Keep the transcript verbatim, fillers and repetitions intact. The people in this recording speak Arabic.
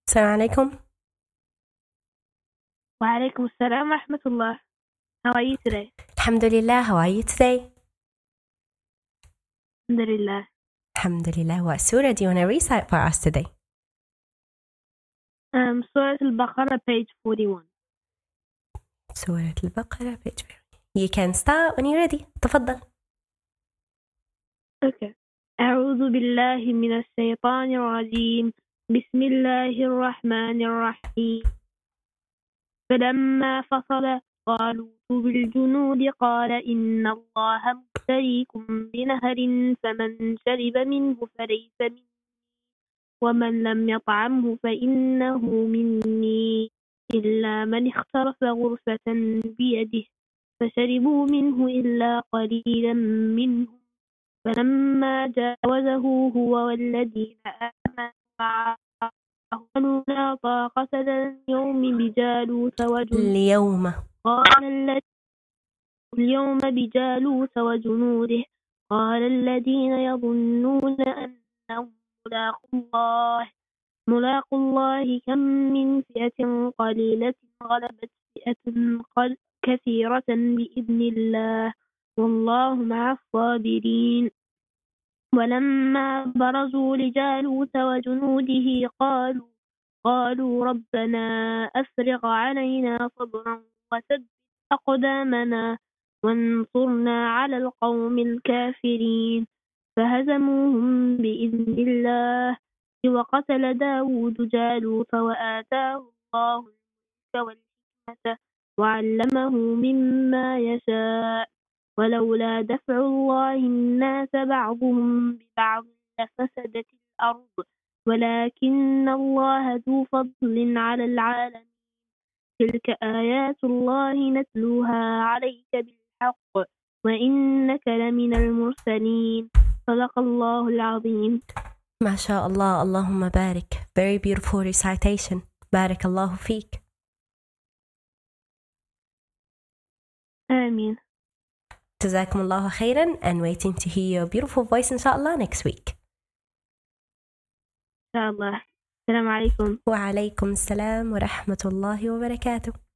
السلام عليكم. وعليكم السلام ورحمة الله. How are you today? الحمد لله. How are you today? الحمد لله. الحمد لله. What surah do you want to recite for us today? Um, سورة البقرة page forty-one. سورة البقرة page forty-one. You can start when you're ready. تفضل. Okay. أعوذ بالله من الشيطان الرجيم. بسم الله الرحمن الرحيم. فلما فصل طالوت بالجنود قال إن الله مبتليكم بنهر فمن شرب منه فليس مني ومن لم يطعمه فإنه مني إلا من اخترف غرفة بيده فشربوا منه إلا قليلا منهم فلما جاوزه هو والذين آمنوا معه قالوا لا طاقة لنا اليوم بجالوت وجنوده اليوم قال الذين اليوم بجالوت وجنوده قال الذين يظنون أنهم ملاقو الله ملاقو الله كم من فئة قليلة غلبت فئة كثيرة بإذن الله والله مع الصابرين. ولما برزوا لجالوت وجنوده قالوا قالوا ربنا أفرغ علينا صبرا وثبت أقدامنا وانصرنا على القوم الكافرين فهزموهم بإذن الله وقتل داود جالوت وآتاه الله الملك والحكمة وعلمه مما يشاء ولولا دفع الله الناس بعضهم ببعض لفسدت الأرض ولكن الله ذو فضل على العالمين تلك آيات الله نتلوها عليك بالحق وإنك لمن المرسلين صدق الله العظيم. ما شاء الله. اللهم بارك. Very beautiful recitation. بارك الله فيك. آمين. جزاكم الله خيرا and waiting to hear your beautiful voice إن شاء الله next week. إن شاء الله. السلام عليكم. وعليكم السلام ورحمة الله وبركاته.